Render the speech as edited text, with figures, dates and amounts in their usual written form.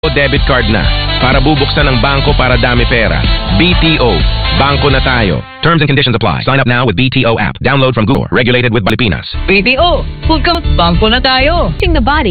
debit card na. Para bubuksan ng bangko para dami pera. BTO. Bangko na tayo. Terms and conditions apply. Sign up now with BTO app. Download from Google. Regulated with Pilipinas. BTO, huwag kang bangko na tayo. The body.